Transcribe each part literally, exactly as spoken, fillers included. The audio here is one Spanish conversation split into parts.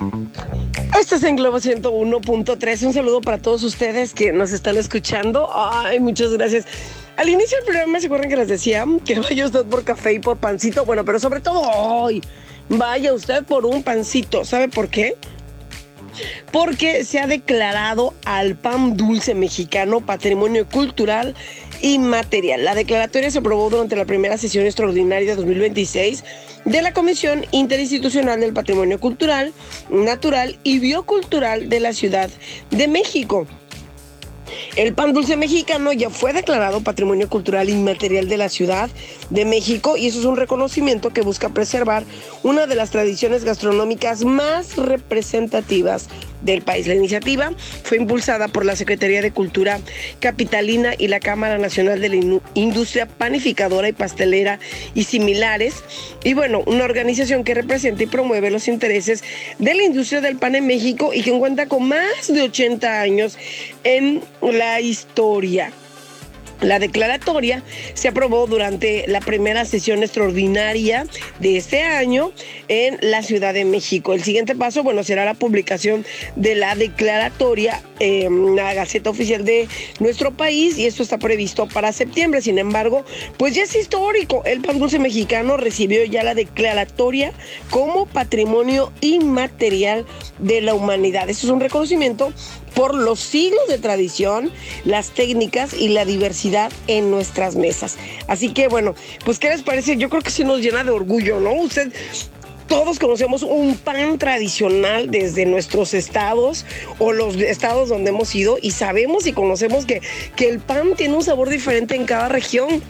Esto es en Globo ciento uno punto tres. Un saludo para todos ustedes que nos están escuchando. Ay, muchas gracias. Al inicio del programa, ¿se acuerdan que les decía que vaya usted por café y por pancito? Bueno, pero sobre todo hoy, vaya usted por un pancito. ¿Sabe por qué? Porque se ha declarado al pan dulce mexicano Patrimonio Cultural Inmaterial. La declaratoria se aprobó durante la primera sesión extraordinaria de dos mil veintiséis de la Comisión Interinstitucional del Patrimonio Cultural, Natural y Biocultural de la Ciudad de México. El pan dulce mexicano ya fue declarado Patrimonio Cultural Inmaterial de la Ciudad de México y eso es un reconocimiento que busca preservar una de las tradiciones gastronómicas más representativas del país. La iniciativa fue impulsada por la Secretaría de Cultura Capitalina y la Cámara Nacional de la Industria Panificadora y Pastelera y similares, y bueno, una organización que representa y promueve los intereses de la industria del pan en México y que cuenta con más de ochenta años en la historia. La declaratoria se aprobó durante la primera sesión extraordinaria de este año en la Ciudad de México. El siguiente paso, bueno, será la publicación de la declaratoria en la Gaceta Oficial de nuestro país y esto está previsto para septiembre. Sin embargo, pues ya es histórico. El pan dulce mexicano recibió ya la declaratoria como Patrimonio Inmaterial de la Humanidad. Esto es un reconocimiento por los siglos de tradición, las técnicas y la diversidad en nuestras mesas. Así que bueno, pues ¿qué les parece? Yo creo que sí nos llena de orgullo, ¿no? Usted, todos conocemos un pan tradicional desde nuestros estados o los estados donde hemos ido y sabemos y conocemos que, que el pan tiene un sabor diferente en cada región.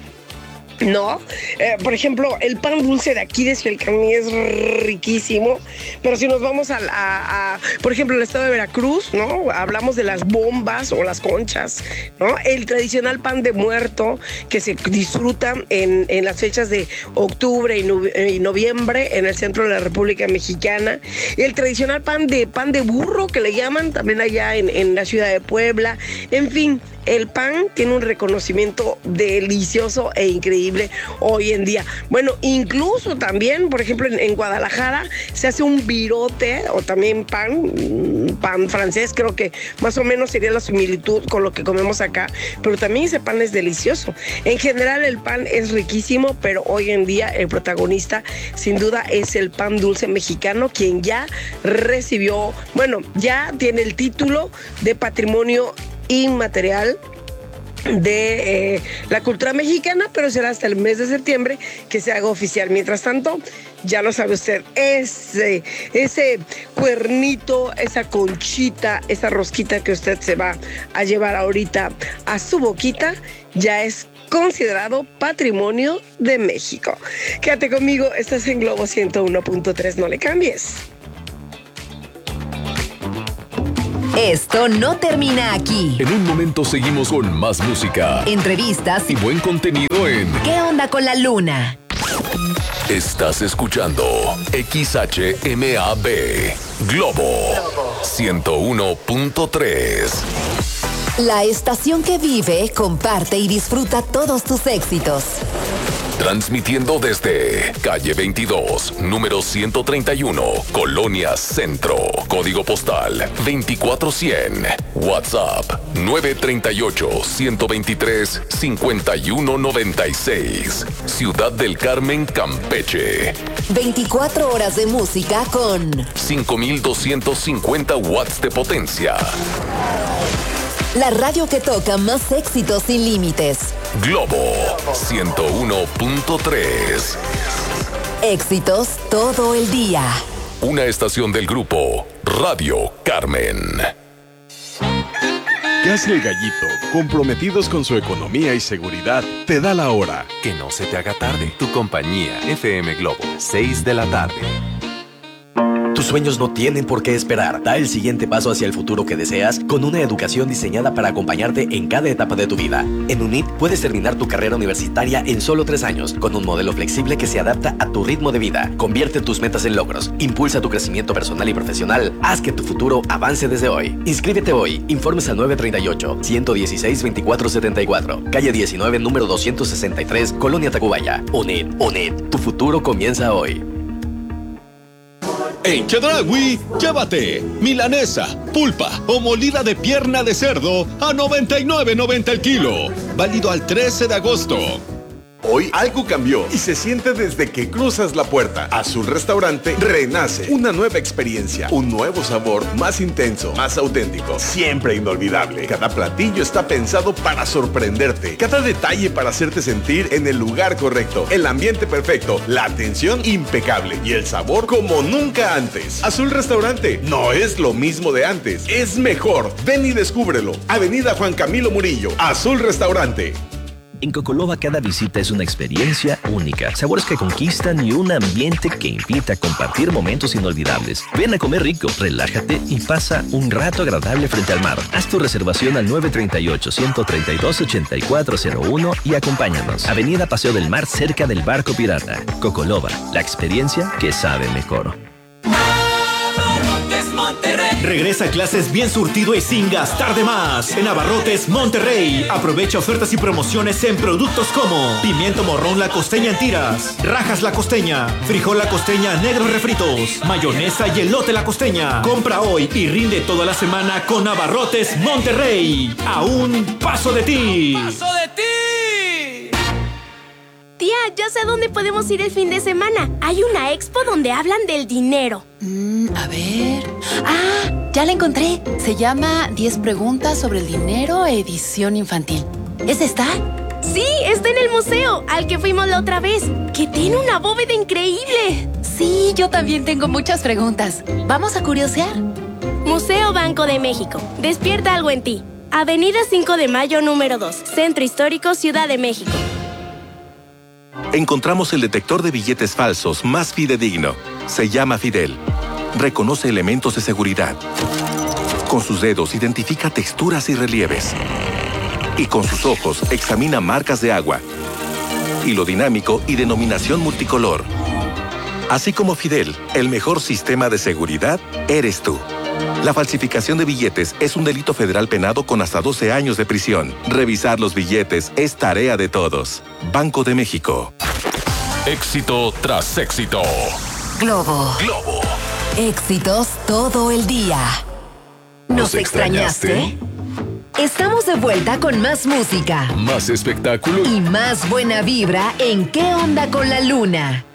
No, eh, por ejemplo, el pan dulce de aquí de Xilcamí es riquísimo, pero si nos vamos a, a, a, por ejemplo, el estado de Veracruz, ¿no? Hablamos de las bombas o las conchas, ¿no? El tradicional pan de muerto que se disfruta en, en las fechas de octubre y, no, y noviembre en el centro de la República Mexicana. El tradicional pan de pan de burro que le llaman también allá en, en la ciudad de Puebla. En fin, el pan tiene un reconocimiento delicioso e increíble hoy en día. Bueno, incluso también, por ejemplo, en, en Guadalajara se hace un virote o también pan, pan francés, creo que más o menos sería la similitud con lo que comemos acá, pero también ese pan es delicioso. En general el pan es riquísimo, pero hoy en día el protagonista sin duda es el pan dulce mexicano, quien ya recibió, bueno, ya tiene el título de Patrimonio Inmaterial de eh, la cultura mexicana, pero será hasta el mes de septiembre que se haga oficial. Mientras tanto, ya lo sabe usted, ese, ese cuernito, esa conchita, esa rosquita que usted se va a llevar ahorita a su boquita, ya es considerado Patrimonio de México. Quédate conmigo, estás en Globo ciento uno punto tres, no le cambies. Esto no termina aquí. En un momento seguimos con más música, entrevistas y buen contenido en ¿Qué onda con la luna? Estás escuchando X H M A B Globo ciento uno punto tres. La estación que vive, comparte y disfruta todos tus éxitos. Transmitiendo desde calle veintidós, número ciento treinta y uno, Colonia Centro. Código postal veinticuatro cien. WhatsApp nueve tres ocho, uno dos tres, cinco uno nueve seis. Ciudad del Carmen, Campeche. veinticuatro horas de música con cinco mil doscientos cincuenta watts de potencia. La radio que toca más éxitos sin límites. Globo ciento uno punto tres. Éxitos todo el día. Una estación del grupo Radio Carmen. ¿Qué hace el gallito? Comprometidos con su economía y seguridad, te da la hora. Que no se te haga tarde. Tu compañía F M Globo, seis de la tarde. Tus sueños no tienen por qué esperar. Da el siguiente paso hacia el futuro que deseas con una educación diseñada para acompañarte en cada etapa de tu vida. En UNIT puedes terminar tu carrera universitaria en solo tres años, con un modelo flexible que se adapta a tu ritmo de vida. Convierte tus metas en logros, impulsa tu crecimiento personal y profesional, haz que tu futuro avance desde hoy. Inscríbete hoy. Informes al nueve tres ocho, uno uno seis, veinticuatro setenta y cuatro. Calle diecinueve, número doscientos sesenta y tres, Colonia Tacubaya. UNIT, UNIT. Tu futuro comienza hoy. En Chedraui, llévate milanesa, pulpa o molida de pierna de cerdo a noventa y nueve noventa el kilo. Válido al trece de agosto. Hoy algo cambió y se siente desde que cruzas la puerta. Azul Restaurante renace. Una nueva experiencia, un nuevo sabor más intenso, más auténtico, siempre inolvidable. Cada platillo está pensado para sorprenderte. Cada detalle para hacerte sentir en el lugar correcto. El ambiente perfecto, la atención impecable y el sabor como nunca antes. Azul Restaurante no es lo mismo de antes, es mejor. Ven y descúbrelo. Avenida Juan Camilo Murillo. Azul Restaurante. En Cocoloba cada visita es una experiencia única, sabores que conquistan y un ambiente que invita a compartir momentos inolvidables. Ven a comer rico, relájate y pasa un rato agradable frente al mar. Haz tu reservación al nueve tres ocho, uno tres dos, ocho cuatro cero uno y acompáñanos. Avenida Paseo del Mar, cerca del Barco Pirata. Cocoloba, la experiencia que sabe mejor. Regresa a clases bien surtido y sin gastar de más. En Abarrotes Monterrey. Aprovecha ofertas y promociones en productos como pimiento morrón La Costeña en tiras, rajas La Costeña, frijol La Costeña negros refritos, mayonesa y elote La Costeña. Compra hoy y rinde toda la semana con Abarrotes Monterrey. A un paso de ti. ¡Paso de ti! Tía, ya sé a dónde podemos ir el fin de semana. Hay una expo donde hablan del dinero. Mm, a ver... ¡Ah! Ya la encontré. Se llama diez preguntas sobre el dinero, edición infantil. ¿Es esta? Sí, está en el museo, al que fuimos la otra vez. Que tiene una bóveda increíble. Sí, yo también tengo muchas preguntas. ¿Vamos a curiosear? Museo Banco de México. Despierta algo en ti. Avenida cinco de Mayo, número dos. Centro Histórico, Ciudad de México. Encontramos el detector de billetes falsos más fidedigno. Se llama Fidel. Reconoce elementos de seguridad. Con sus dedos identifica texturas y relieves. Y con sus ojos examina marcas de agua. Hilo dinámico y denominación multicolor. Así como Fidel, el mejor sistema de seguridad eres tú. La falsificación de billetes es un delito federal penado con hasta doce años de prisión. Revisar los billetes es tarea de todos. Banco de México. Éxito tras éxito. Globo. Globo. Éxitos todo el día. ¿Nos extrañaste? Estamos de vuelta con más música. Más espectáculo. Y más buena vibra en ¿Qué onda con la luna?